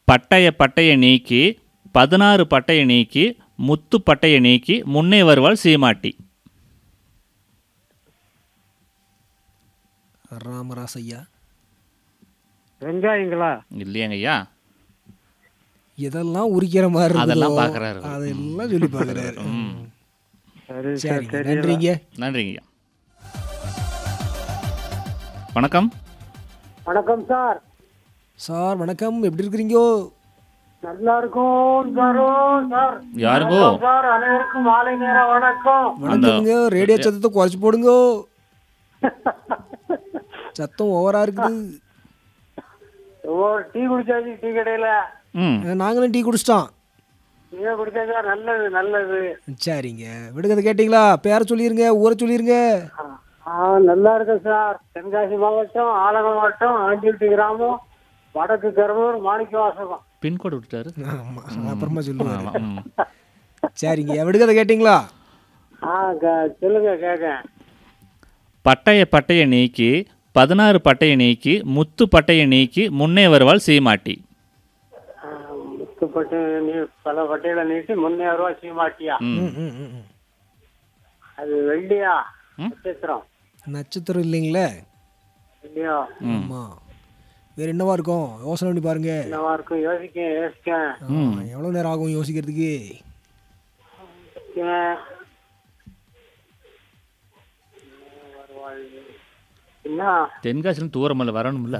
பட்டைய நீக்கி 16 பட்டையை நீக்கி முத்து பட்டையை நீக்கி முன்னே வருவாள் சீமாட்டி. ராமராசையா. வெங்காயங்களா? இல்லையாங்க ஐயா. இதெல்லாம் உரிக்கிற மாதிரி அதெல்லாம் பார்க்குறாரு. அதெல்லாம் சொல்லி பார்க்குறாரு. சரி, நன்றிங்க. நன்றிங்க ஐயா. வணக்கம். வணக்கம் சார். சார் வணக்கம், எப்படி இருக்கிறீங்க? நல்லா இருக்கும் சார். யாருங்கோ சார்? அனைவருக்கும் மாலை நேர வணக்கம். வணக்கம்ங்க. ரேடியோ சத்தத்தை குறைச்சி போடுங்க, சத்தம் ஓவரா இருக்குது. டீ குடிச்சாச்சு டீ கடையில. நாங்களும் டீ குடிச்சிட்டோம். நீங்க குடிச்சா நல்லது நல்லது. சரிங்க, விடுகதை கேட்டீங்களா? பேரை சொல்லிருங்க, ஊரை சொல்லிருங்க. நல்லா இருக்கு சார். தென்காசி மாவட்டம் ஆலங்குளம் மாவட்டம் ஆண்டியூட்டி கிராமம் வடக்கு கருவூர் மாணிக்க வாசகம். பின்கோடு விட்டுட்டாரு. ஆமா, அப்புறமா சொல்லுவாங்க. சரிங்க, விடுகதை கேட்டீங்களா? சொல்லுங்க கேட்க. பட்டையை நீக்கி 16 பட்டையை நீக்கி முத்து பட்டையை நீக்கி முன்னே வருவாள் சீமாட்டி. முத்து பட்டை பல பட்டையில நீட்டி முன்னே வருவா சீமாட்டியா? அது வெள்ளியா? நட்சத்திரம்? நட்சத்திரம் இல்லைங்களே. இல்லையா? ஆமா. வேற என்னவா இருக்கும்? யோசனை பண்ணி பாருங்க. என்னவா இருக்கும்? யோசிக்க. எவ்வளவு நேரம் ஆகும் யோசிக்கிறதுக்கு? தென்காசிலும் தூரமல்ல, வரணும்ல.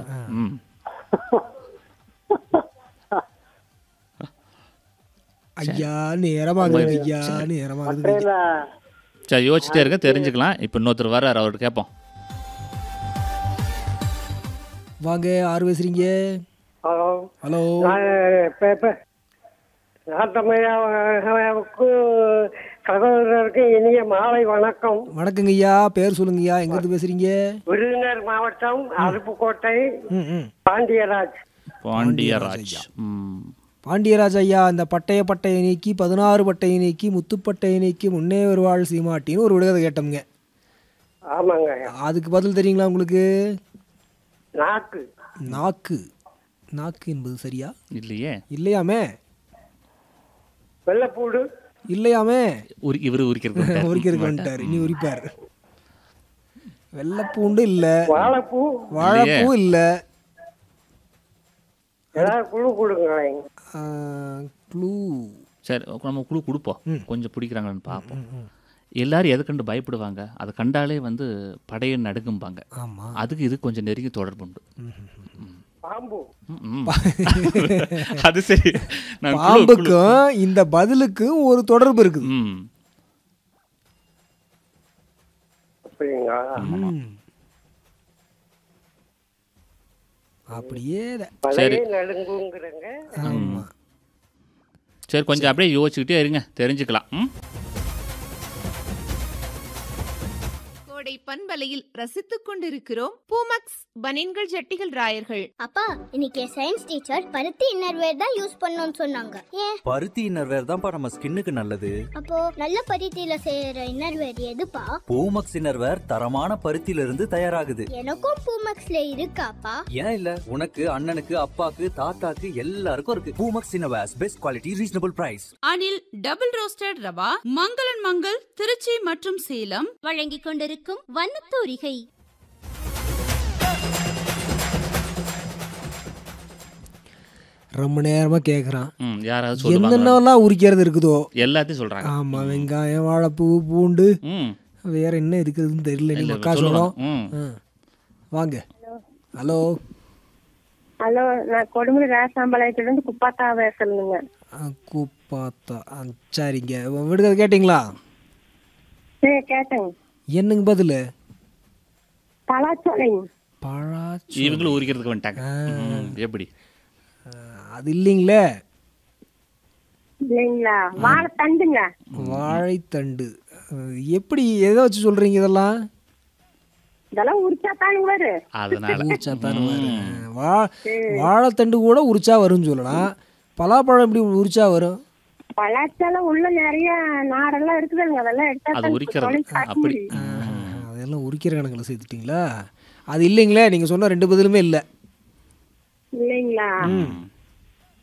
ஐயா நேரமாகுது, ஐயா நேரமாகுது. சரி, யோசிச்சுட்டே இருக்க, தெரிஞ்சுக்கலாம். இப்போ இன்னொருத்தர் வர்றாரு, அவர்கிட்ட கேட்போம். வாங்க, யார் பேசுறீங்க? ஹலோ. ஹலோ. சகோதரருக்கு இனிய மாலை வணக்கம். வணக்கங்க ஐயா. பேர் சொல்லுங்கய்யா, எங்க இருந்து பேசுறீங்க? விருதுநகர் மாவட்டம் அருப்புக்கோட்டை பாண்டியராஜ். பாண்டியராஜ் ஐயா, இந்த பட்டையை நீக்கி 16 பட்டையை நீக்கி முத்துப்பட்டையை நீக்கி முன்னே வருவாள் சீமாட்டின்னு ஒரு விடுகதை கேட்டோம்ங்க. ஆமாங்க. அதுக்கு பதில் தெரியுங்களா உங்களுக்கு? நாக்கு. நாக்கு. நாக்கு என்பது சரியா? இல்லையே. இல்லையாமே. வெள்ளைப்பூடு. இல்லையாமே. இவரு உரிக்கிறது வந்துட்டாரு, இனி உரிப்பார். வெள்ளைப்பூண்டு இல்ல. வாழைப்பூ. வாழைப்பூ இல்ல. குழு கொடுங்க. க்ளூ. சரி, நம்ம குழு கொடுப்போம், கொஞ்சம் பிடிக்கிறாங்கன்னு பார்ப்போம். எல்லாரும் எதை கண்டு பயப்படுவாங்க? அதை கண்டாலே படையை நடுங்கும்பாங்க. அதுக்கு இது கொஞ்சம் நெருங்கி தொடர்பு உண்டு. அது சரி, பாம்புக்கும் இந்த பதிலுக்கும் ஒரு தொடர்பு இருக்குது. அப்படியே. சரி சரி, கொஞ்சம் அப்படியே யோசிச்சுக்கிட்டே இருங்க, தெரிஞ்சுக்கலாம். பண்பலையில் ரசித்துக் கொண்டிருக்கிறோம் பூமக்ஸ் பனியன்கள் ஜட்டிகள் ராயர்கள். அப்பா, இன்னைக்கு சயின்ஸ் டீச்சர் பருத்தி இன்னர்வேர் தான் யூஸ் பண்ணணும்னு சொன்னாங்க. ஏன்? பருத்தி இன்னர்வேர் தான்ப்பா நம்ம ஸ்கின்னுக்கு நல்லது. அப்போ நல்ல பருத்தியில செய்யற இன்னர்வேர் எதுப்பா? பூமக்ஸ் இன்னர்வேர் தரமான பருத்தியில இருந்து தயாராகுது. எனக்கும் பூமக்ஸ்ல இருக்காப்பா. ஏன் இல்ல, உனக்கு அண்ணனுக்கு அப்பாக்கு தாத்தாக்கு எல்லாருக்கும் இருக்கு. Poomex innerwears, best quality, reasonable price. Anil double roasted rava மங்களன் மங்கள் திருச்சி மற்றும் சேலம் வழங்கிக் கொண்டிருக்கும் வண்ணத்தூரிகை. ரொம்ப நேரமா கேக்குறான். யாராவது என்னென்னலாம் உரிக்கிறது இருக்குதோ எல்லாத்தையும் சொல்றாங்க. ஆமா, வெங்காயம், வாழைப்பூ, பூண்டு, வேற என்ன இருக்குதுன்னு தெரியல. நீ மக்கா சொல்லும். வாங்க. ஹலோ. ஹலோ, நான் கொடுமுடி ராசாம்பாளையத்துல இருந்து குப்பாத்தா பேசுறேங்க. குப்பாத்தா. சரிங்க, விடுதலை கேட்டீங்களா? கேட்டேங்க. என்னங்க பதில்? பலாச்சோலை. பலாச்சோலை. இவங்களும் உரிக்கிறதுக்கு வந்துட்டாங்க. எப்படி? அது இல்லைங்களே. இல்லைங்களா? வாழைத்தண்டுங்க. வாழைத்தண்டு. எப்படி, எதை வச்சு சொல்றீங்க இதெல்லாம்? இதெல்லாம் உரிச்சாத்தானு வரும். அதனால உரிச்சாத்தானு வரும். வாழைத்தண்டு கூட உரிச்சா வரும்னு சொல்லலாம். பலாப்பழம் எப்படி உரிச்சா வரும்? பலாச்சோளம் உள்ள நிறைய நாரெல்லாம் இருக்குதுங்க, அதெல்லாம் எடுத்தா அப்படி. அதெல்லாம் உரிக்கிற கணக்கில் சேர்த்துட்டீங்களா? அது இல்லைங்களே, நீங்க சொன்ன ரெண்டு பதிலுமே இல்லை. இல்லைங்களா?